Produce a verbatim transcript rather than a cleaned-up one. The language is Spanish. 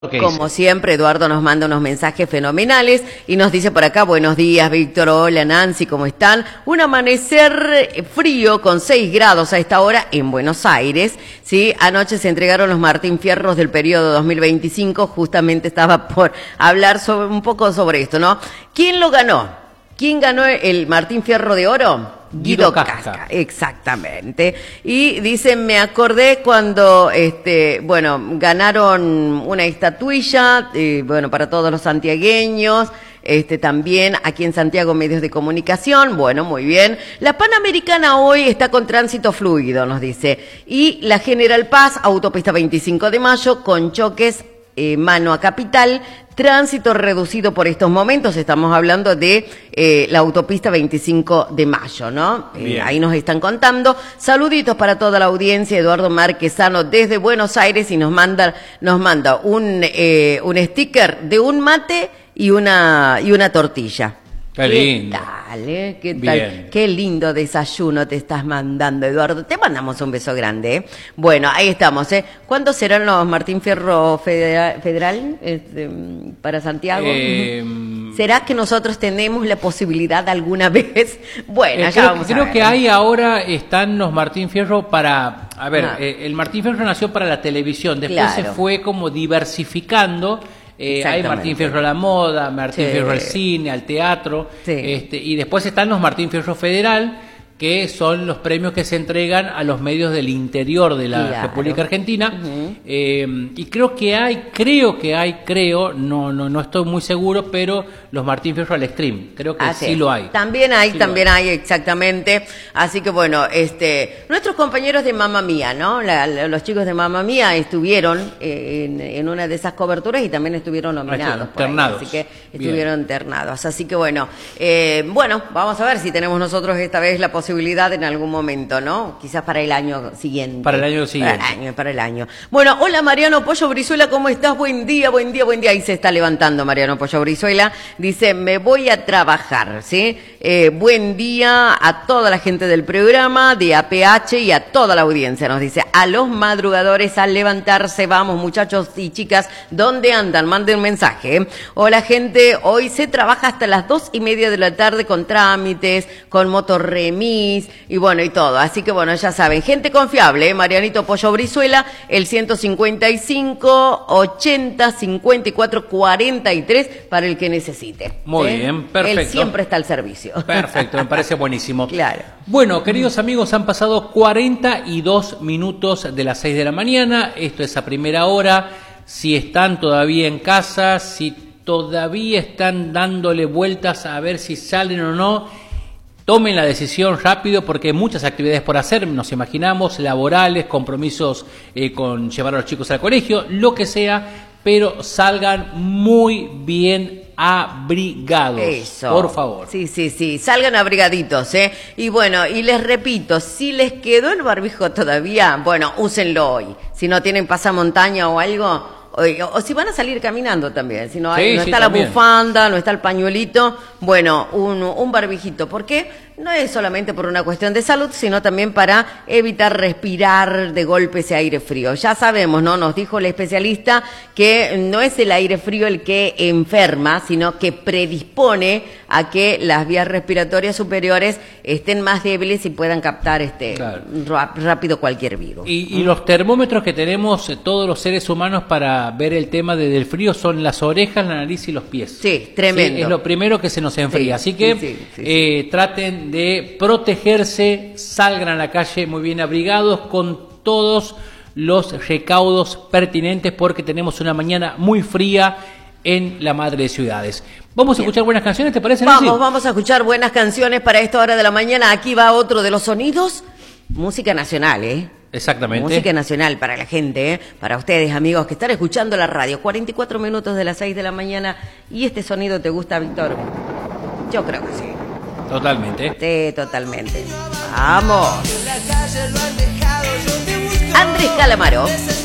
Como siempre, Eduardo nos manda unos mensajes fenomenales y nos dice por acá: buenos días, Víctor, hola, Nancy, ¿cómo están? Un amanecer frío con seis grados a esta hora en Buenos Aires, ¿sí? Anoche se entregaron los Martín Fierros del periodo dos mil veinticinco, justamente estaba por hablar sobre, un poco sobre esto, ¿no? ¿Quién lo ganó? ¿Quién ganó el Martín Fierro de Oro? Guido, Guido Casca. Casca, exactamente. Y dice, me acordé cuando, este, bueno, ganaron una estatuilla, eh, bueno, para todos los santiagueños, este, también aquí en Santiago medios de comunicación, bueno, muy bien. La Panamericana hoy está con tránsito fluido, nos dice, y la General Paz, autopista veinticinco de mayo, con choques Eh, mano a Capital, tránsito reducido por estos momentos, estamos hablando de eh, la autopista veinticinco de mayo, ¿no? Eh, ahí nos están contando. Saluditos para toda la audiencia, Eduardo Marquesano desde Buenos Aires, y nos manda, nos manda un, eh, un sticker de un mate y una, y una tortilla. Qué lindo. ¿Qué tal, eh? ¿Qué tal? Bien. Qué lindo desayuno te estás mandando, Eduardo. Te mandamos un beso grande, ¿eh? Bueno, ahí estamos, ¿eh? ¿Cuándo serán los Martín Fierro Federal, Federal este, para Santiago? Eh, ¿Será que nosotros tenemos la posibilidad alguna vez? Bueno, eh, ya creo, vamos creo a ver. que ahí ahora están los Martín Fierro para... A ver, No. eh, el Martín Fierro nació para la televisión, después Claro. se fue como diversificando. Eh, hay Martín Fierro a la moda, Martín Sí. Fierro al cine, al teatro, Sí. este, y después están los Martín Fierro Federal, que son los premios que se entregan a los medios del interior de la Claro. República Argentina. Uh-huh. eh, y creo que hay, creo que hay, creo, no, no, no estoy muy seguro, pero los Martín Fierro al Extreme, creo que Así sí es. lo hay. También hay, Sí también hay. hay, exactamente. Así que bueno, este, nuestros compañeros de Mamma Mía, ¿no? La, la, los chicos de Mamma Mía estuvieron eh, en, en una de esas coberturas y también estuvieron nominados. Ah, ternados. Así que estuvieron ternados. Así que bueno, eh, bueno, vamos a ver si tenemos nosotros esta vez la posibilidad en algún momento, ¿no? Quizás para el año siguiente. Para el año siguiente. Para el año, para el año. Bueno, hola Mariano Pollo Brizuela, ¿cómo estás? Buen día, buen día, buen día. Ahí se está levantando Mariano Pollo Brizuela. Dice, me voy a trabajar, ¿sí? Eh, buen día a toda la gente del programa, de A P H y a toda la audiencia. Nos dice, a los madrugadores al levantarse, vamos muchachos y chicas, ¿dónde andan? Manden un mensaje. ¿eh? Hola gente, hoy se trabaja hasta las dos y media de la tarde con trámites, con motorremis y bueno, y todo. Así que bueno, ya saben, gente confiable, ¿eh? Marianito Pollo Brizuela, el ciento cincuenta y cinco, ochenta, cincuenta y cuatro, cuarenta y tres para el que necesite. Muy ¿eh? bien, perfecto. Él siempre está al servicio. Perfecto, me parece buenísimo. Claro. Bueno, queridos amigos, han pasado cuarenta y dos minutos de las seis de la mañana. Esto es a primera hora. Si están todavía en casa, si todavía están dándole vueltas a ver si salen o no, tomen la decisión rápido porque hay muchas actividades por hacer, nos imaginamos, laborales, compromisos eh, con llevar a los chicos al colegio, lo que sea, pero salgan muy bien abrigados. Eso. Por favor. Sí, sí, sí, salgan abrigaditos, ¿eh? Y bueno, y les repito, si les quedó el barbijo todavía, bueno, úsenlo hoy. Si no tienen pasamontaña o algo... O, o si van a salir caminando también, si no, hay, Sí, no sí, está la también. bufanda, no está el pañuelito, bueno, un, un barbijito. ¿Por qué? No es solamente por una cuestión de salud, sino también para evitar respirar de golpe ese aire frío. Ya sabemos, ¿no? Nos dijo el especialista que no es el aire frío el que enferma, sino que predispone a que las vías respiratorias superiores estén más débiles y puedan captar este Claro. rápido cualquier virus. Y, y los termómetros que tenemos eh, todos los seres humanos para ver el tema de, del frío son las orejas, la nariz y los pies. Sí, tremendo. Sí, es lo primero que se nos enfría. Sí, Así que sí, sí, sí, sí. Eh, traten de protegerse, salgan a la calle muy bien abrigados con todos los recaudos pertinentes porque tenemos una mañana muy fría en la madre de ciudades. Vamos a Bien. escuchar buenas canciones, ¿te parece? Vamos, Nancy? vamos a escuchar buenas canciones para esta hora de la mañana. Aquí va otro de los sonidos. Música nacional, ¿eh? Exactamente. Música nacional para la gente, ¿eh? Para ustedes, amigos, que están escuchando la radio. cuarenta y cuatro minutos de las seis de la mañana. ¿Y este sonido te gusta, Víctor? Yo creo que sí. Totalmente. Sí, totalmente. ¡Vamos! Andrés Calamaro.